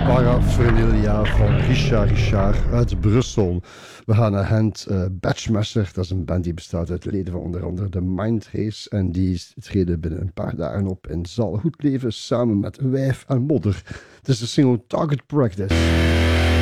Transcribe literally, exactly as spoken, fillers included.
Paraphernalia van Richard Richard uit Brussel. We gaan naar Gent. Uh, Batchmaster, dat is een band die bestaat uit leden van onder andere de Mind Race. En die treden binnen een paar dagen op in Zaal Goed Leven samen met Wijf en Modder. Het is de single Target Practice.